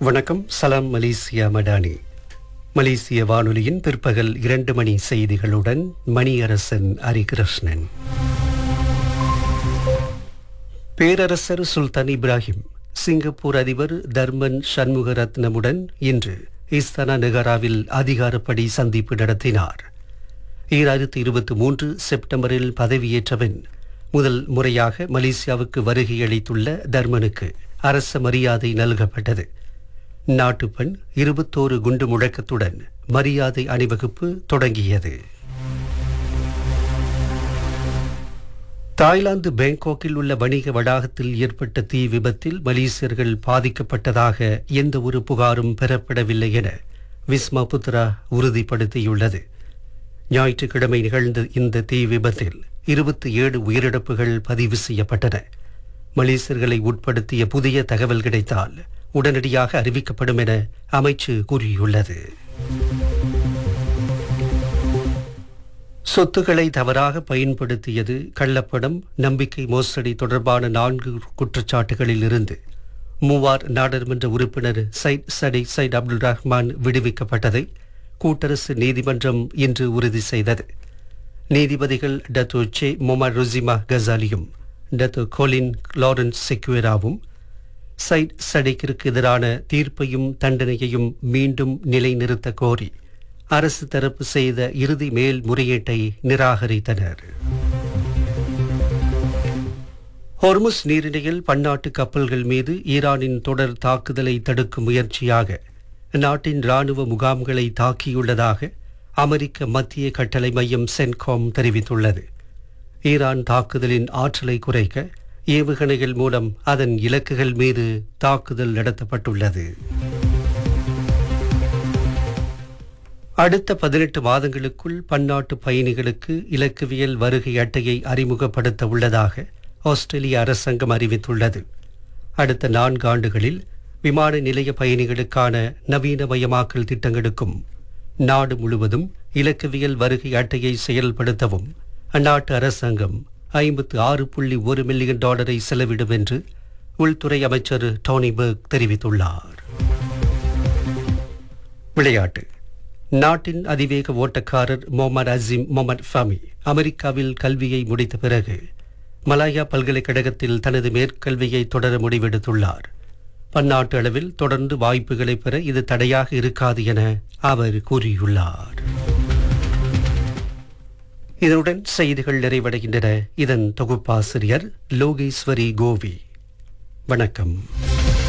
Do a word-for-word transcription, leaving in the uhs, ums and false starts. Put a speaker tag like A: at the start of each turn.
A: வணக்கம். சலாம் மலேசியா மடானி. மலேசிய வானொலியின் பிற்பகல் இரண்டு மணி செய்திகளுடன் மணியரசன் ஹரிகிருஷ்ணன். பேரரசர் சுல்தான் இப்ராஹிம் சிங்கப்பூர் அதிபர் தர்மன் சண்முகரத்னமுடன் இன்று இஸ்தானா நெகாராவில் அதிகாரப்படி சந்திப்பு நடத்தினார். ஈராயிரத்தி இருபத்தி மூன்று செப்டம்பரில் பதவியேற்றபின் முதல் முறையாக மலேசியாவுக்கு வருகையளித்துள்ள தர்மனுக்கு அரச மரியாதை நல்கப்பட்டது. நாட்டுப்பண் இருபத்தோரு குண்டு முழக்கத்துடன் மரியாதை அணிவகுப்பு தொடங்கியது. தாய்லாந்து பேங்காக்கில் உள்ள வணிக வளாகத்தில் ஏற்பட்ட தீ விபத்தில் மலேசியர்கள் பாதிக்கப்பட்டதாக எந்த ஒரு புகாரும் பெறப்படவில்லை என விஸ்மா புத்ரா உறுதிப்படுத்தியுள்ளது. ஞாயிற்றுக்கிழமை நிகழ்ந்த இந்த தீ விபத்தில் இருபத்தி ஏழு உயிரிழப்புகள் பதிவு செய்யப்பட்டன. மலேசியர்களை உட்படுத்திய புதிய தகவல் கிடைத்தால் உடனடியாக அறிவிக்கப்படும் என அமைச்சு கூறியுள்ளது. சொத்துக்களை தவறாக பயன்படுத்தியது, கள்ளப்பணம், நம்பிக்கை மோசடி தொடர்பான நான்கு குற்றச்சாட்டுகளில் இருந்து மூவார் நாடாளுமன்ற உறுப்பினர் சைட் சடி சைட் அப்துல் ரஹ்மான் விடுவிக்கப்பட்டதை கூட்டரசு நீதிமன்றம் இன்று உறுதி செய்தது. நீதிபதிகள் டத்தோ சே மொமர் ருசிமா கசாலியும் டத்தோ கோலின் லாரன்ஸ் செக்வேராவும் சைட் சடிக்கிற்கு எதிரான தீர்ப்பையும் தண்டனையையும் மீண்டும் நிலைநிறுத்த கோரி அரசு தரப்பு செய்த இறுதி மேல்முறையீட்டை நிராகரித்தனர். ஹொர்முஸ் நீரிணையில் பன்னாட்டு கப்பல்கள் மீது ஈரானின் தொடர் தாக்குதலை தடுக்கும் முயற்சியாக நாட்டின் ராணுவ முகாம்களை தாக்கியுள்ளதாக அமெரிக்க மத்திய கட்டளை மையம் சென்காம் தெரிவித்துள்ளது. ஈரான் தாக்குதலின் ஆற்றலை குறைக்க ஏவுகணைகள் மூலம் அதன் இலக்குகள் மீது தாக்குதல் நடத்தப்பட்டுள்ளது. அடுத்த பதினெட்டு மாதங்களுக்குள் பன்னாட்டு பயணிகளுக்கு இலக்குவியல் வருகை அட்டையை அறிமுகப்படுத்த உள்ளதாக ஆஸ்திரேலிய அரசாங்கம் அறிவித்துள்ளது. அடுத்த நான்கு ஆண்டுகளில் விமான நிலைய பயணிகளுக்கான நவீனமயமாக்கல் திட்டங்களுக்கும் நாடு முழுவதும் இலக்குவியல் வருகை அட்டையை செயல்படுத்தவும் அந்நாட்டு அரசாங்கம் ஐம்பத்து ஆறு புள்ளி ஒரு மில்லியன் டாலரை செலவிடும் என்று உள்துறை அமைச்சர் டோனி பெர்க் தெரிவித்துள்ளார். விளையாட்டு. நாட்டின் அதிவேக ஓட்டக்காரர் மொஹமட் அசீம் மொஹமட் ஃபமி அமெரிக்காவில் கல்வியை முடித்த பிறகு மலாயா பல்கலைக்கழகத்தில் தனது மேற்கல்வியை தொடர முடிவெடுத்துள்ளார். பன்னாட்டு அளவில் தொடர்ந்து வாய்ப்புகளை பெற இது தடையாக இருக்காது என அவர் கூறியுள்ளார். இதனுடன் செய்திகள் நிறைவடைகின்றன. இதன் தொகுப்பாசிரியர் லோகேஸ்வரி கோவி. வணக்கம்.